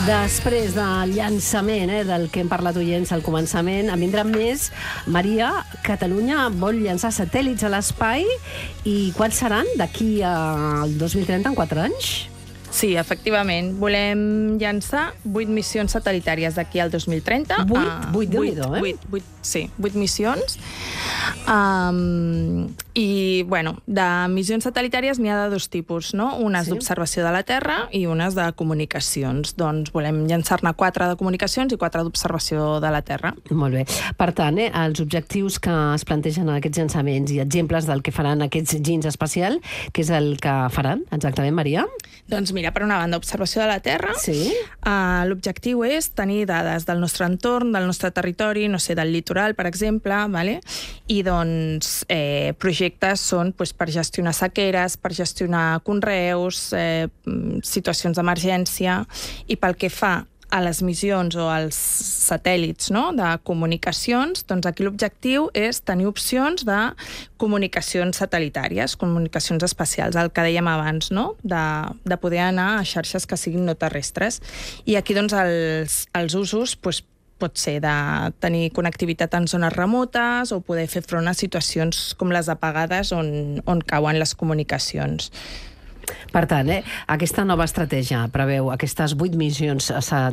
Després del llançament del que hem parlat oients al començament, en vindran més. Maria, Catalunya vol llançar satèl·lits a l'espai i quants seran d'aquí al 2030, en 4 anys? Sí, efectivament. Volem llançar 8 missions satellitàries d'aquí al 2030. 8, Déu-n'hi-do, eh? 8 missions. I, bueno, de missions satellitàries n'hi ha de dos tipus, no? Unes d'observació de la Terra i unes de comunicacions. Doncs volem llançar-ne 4 de comunicacions i 4 d'observació de la Terra. Molt bé. Per tant, els objectius que es plantegen en aquests llançaments i exemples del que faran aquests ginys espacial, què és el que faran exactament, Maria? Doncs mira, per una banda, observació de la Terra. Sí. L'objectiu és tenir dades del nostre entorn, del nostre territori, no sé, del litoral, per exemple, vale? I doncs projectes són per gestionar sequeres, per gestionar conreus, situacions d'emergència, i pel que fa a les missions o als satèl·lits, no?, de comunicacions, doncs aquí l'objectiu és tenir opcions de comunicacions satellitàries, comunicacions espacials, el que dèiem abans, no?, de poder anar a xarxes que siguin no terrestres. I aquí doncs els usos pot ser de tenir connectivitat en zones remotes o poder fer front a situacions com les apagades on cauen les comunicacions. Per tant, aquesta nova estratègia preveu aquestes 8 missions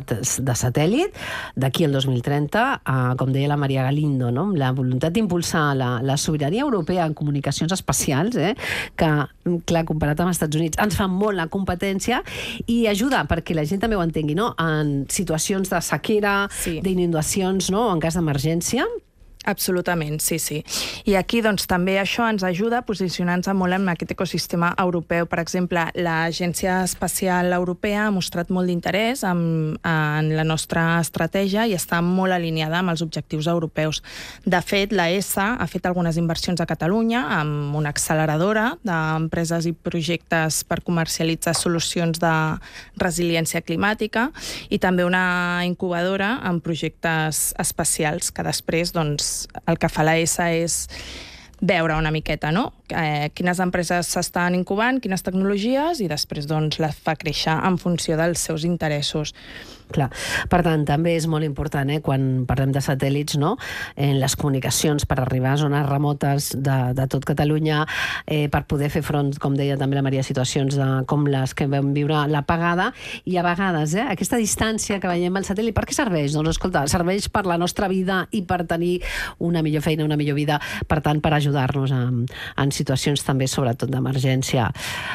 de satèl·lit d'aquí al 2030, com deia la Maria Galindo, no? La voluntat d'impulsar la sobirania europea en comunicacions espacials, que, clar, comparat amb els Estats Units, ens fa molt la competència i ajuda perquè la gent també ho entengui, no? En situacions de sequera, d'inundacions, no? En cas d'emergència. Absolutament, sí. I aquí doncs, també això ens ajuda a posicionar-nos molt en aquest ecosistema europeu. Per exemple, l'Agència Espacial Europea ha mostrat molt d'interès en la nostra estratègia i està molt alineada amb els objectius europeus. De fet, l'ESA ha fet algunes inversions a Catalunya amb una acceleradora d'empreses i projectes per comercialitzar solucions de resiliència climàtica i també una incubadora amb projectes espacials que després, doncs, el que fa l'ESA és veure una miqueta, no?, quines empreses s'estan incubant, quines tecnologies, i després doncs les fa créixer en funció dels seus interessos. Clar. Per tant, també és molt important, quan parlem de satèl·lits, no?, en les comunicacions per arribar a zones remotes de tot Catalunya, per poder fer front, com deia també la Maria, a situacions com les que vam viure l'apagada, i a vegades aquesta distància que veiem al satèl·lit, per què serveix? Doncs escolta, serveix per la nostra vida i per tenir una millor feina, una millor vida, per tant, per ajudar-nos en situacions també, sobretot, d'emergència.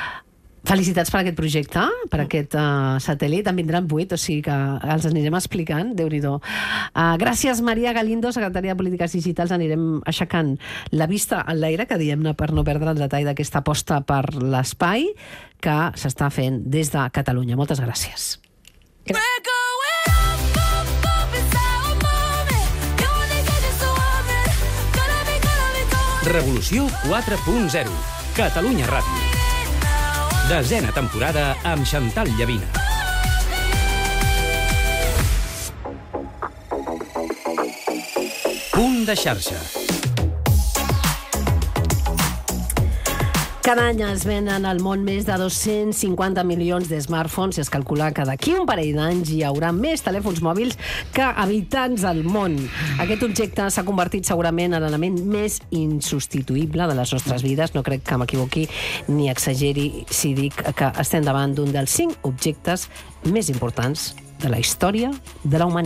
Felicitats per aquest projecte, per aquest satèl·lit. En vindran 8, o sigui que els anirem explicant, Déu-n'hi-do. Gràcies, Maria Galindo, secretària de Polítiques Digitals. Anirem aixecant la vista en l'aire, que diem per no perdre el detall d'aquesta aposta per l'espai que s'està fent des de Catalunya. Moltes gràcies. Revolució 4.0. Catalunya Ràdio. 10a temporada amb Chantal Llavina. Punt de xarxa. Cada any es venen al món més de 250 milions de smartphones i es calcula que d'aquí un parell d'anys hi haurà més telèfons mòbils que habitants al món. Aquest objecte s'ha convertit segurament en l'element més insubstituïble de les nostres vides. No crec que m'equivoqui ni exageri si dic que estem davant d'un dels 5 objectes més importants de la història de la humanitat.